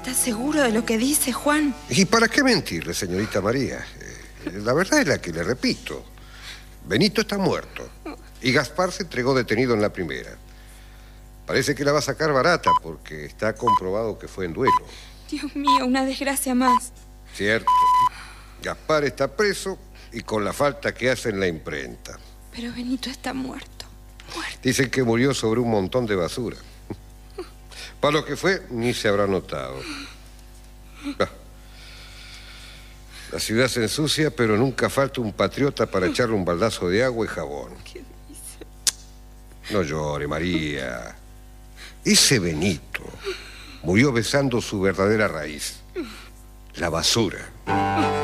¿Estás seguro de lo que dice, Juan? ¿Y para qué mentirle, señorita María? La verdad es la que le repito. Benito está muerto y Gaspar se entregó detenido en la primera. Parece que la va a sacar barata porque está comprobado que fue en duelo. Dios mío, una desgracia más. Cierto. Gaspar está preso y con la falta que hace en la imprenta. Pero Benito está muerto. Dicen que murió sobre un montón de basura. Para lo que fue, ni se habrá notado. La ciudad se ensucia, pero nunca falta un patriota para echarle un baldazo de agua y jabón. ¿Qué dice? No llore, María. Ese Benito murió besando su verdadera raíz, la basura.